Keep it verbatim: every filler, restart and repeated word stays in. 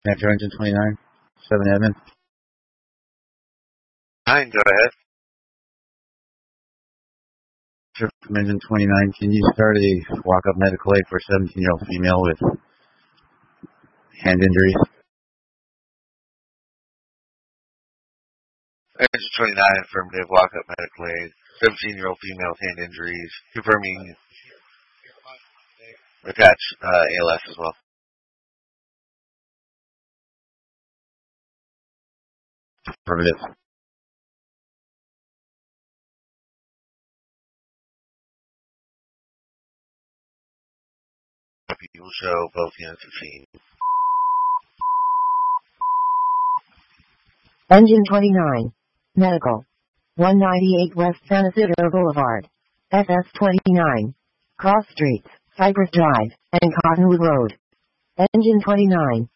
Metro Engine twenty-nine, seven admin. Nine, go ahead. From Engine twenty-nine, can you start a walk-up medical aid for a seventeen-year-old female with hand injuries? Engine twenty-nine, affirmative, walk-up medical aid. seventeen-year-old female with hand injuries. Confirming attach uh, A L S as well. Affirmative. You will show both units of scene. Engine twenty-nine. Medical. one ninety-eight West San Isidro Boulevard. S S twenty-nine. Cross Streets, Cypress Drive, and Cottonwood Road. Engine twenty-nine.